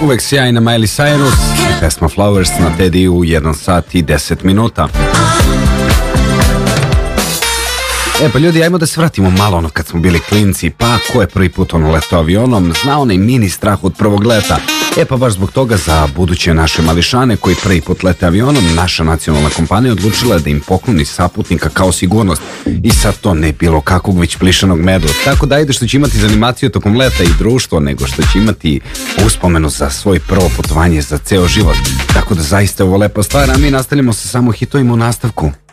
uvek sjajna Miley Cyrus i pesma Flowers na Teddy u 1 sat i 10 minuta. Pa ljudi, ajmo da se vratimo malo ono kad smo bili klinci, pa ko je prvi put letao avionom, zna onaj mini strah od prvog leta. Pa baš zbog toga za buduće naše mališane koji prvi put lete avionom, naša nacionalna kompanija odlučila da im pokloni saputnika kao sigurnost. I sad to ne bilo kakvog već plišanog medu. Tako da ajde što će imati za animaciju tokom leta i društvo, nego što će imati uspomenu za svoj prvo putovanje za ceo život. Tako da zaista je ovo lepa stvar, a mi nastavljamo sa samo hitovima u nastavku.